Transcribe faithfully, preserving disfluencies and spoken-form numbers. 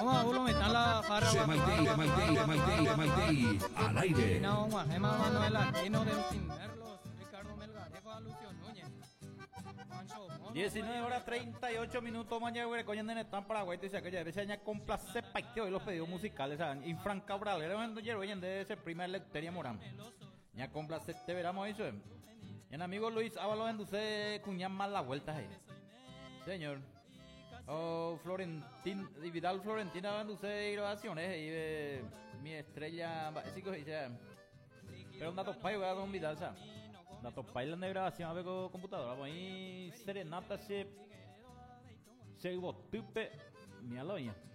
Vamos a volumen, está la jarra. Se Maitei, Maitei, Maitei, Maitei, al aire. No, Guajema, Manuel Aquino, Delfín Merlos, Ricardo Melgarejo, Lucio Núñez. diecinueve horas treinta y ocho minutos mañana, güey, coño, en están Paraguay, dice aquella vez, aña complace paiteo y los pedidos musicales, ¿saben? Infran Cabral, era un llero, de ese primer lecteria Morán. Ya complace, te veramos eso, eh. Y el amigo Luis Ábalos Enduce, cuñan más las vueltas ahí. Señor. Oh, Florentín, Vidal Florentina Enduce y grabaciones, y eh, mi estrella, básico, dice, pero un dato payo, ¿verdad, don Vidal, ¿sabes? Datos pailan de grabación a ver con computadora. Vamos ahí, serenata se se botupe mi aloña.